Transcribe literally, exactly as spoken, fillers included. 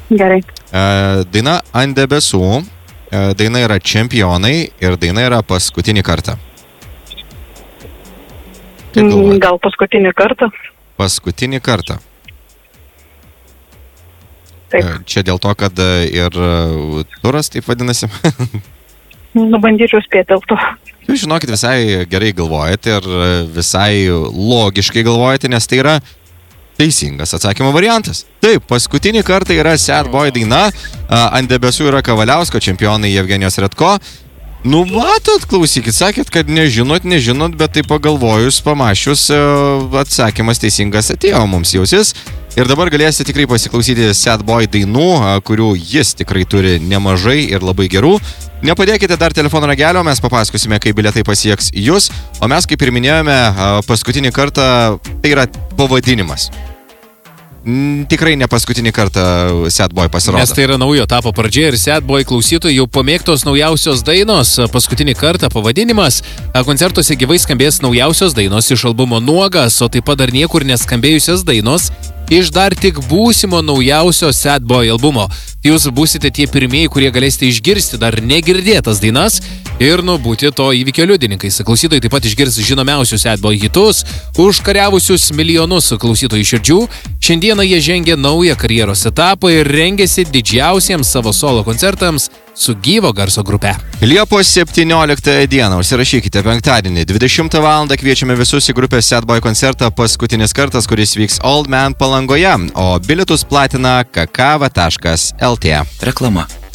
Gerai. Daina Ant debesų. Daina yra Čempionai ir daina yra Paskutinį kartą. Gal paskutinį kartą? Paskutinį kartą. Taip. Čia dėl to, kad ir turas taip vadinasi. Nu, bandyčiau spėti dėl to. Jūs žinokit, visai gerai galvojate ir visai logiškai galvojate, nes tai yra teisingas atsakymo variantas. Taip, Paskutinį kartą yra Sad Boy daina, Ant debesų yra Kavaliausko, Čempionai Jevgenijos Redko. Nu, matot, klausykit, sakėt, kad nežinot, nežinot, bet tai pagalvojus, pamašius, atsakymas teisingas atėjo mums jausis. Ir dabar galėsite tikrai pasiklausyti Sad Boy dainų, kurių jis tikrai turi nemažai ir labai gerų. Nepadėkite dar telefono ragelio, mes papasakosime, kaip bilietai pasieks jūs. O mes, kaip ir minėjome, Paskutinį kartą tai yra pavadinimas. Tikrai ne paskutinį kartą Sad Boy pasirodo. Nes tai yra naujo etapo pradžia ir Sad Boy klausytojų jau pamėgtos naujausios dainos. Paskutinį kartą pavadinimas. Koncertuose gyvai skambės naujausios dainos iš albumo Nuogas, o taip pat dar niekur neskambėjusios dainos iš dar tik būsimo naujausio Sad Boy albumo. Jūs būsite tie pirmieji, kurie galėsite išgirsti dar negirdėtas dainas ir nu būti to įvykio liudininkais. Klausytojai taip pat išgirs žinomiausius Sad Boy hitus, užkariavusius milijonus klausytojų širdžių. Šiandieną jie žengia naują karjeros etapą ir rengiasi didžiausiems savo solo koncertams su gyvo garso grupe. Liepos septynioliktąją dieną užsirašykite penktadienį dvidešimtą valandą kviečiame visus į grupės Sad Boy koncertą Paskutinis kartas, kuris vyks Old Man Palangoje, o bilietus platina kakava taškas lt. Reklama.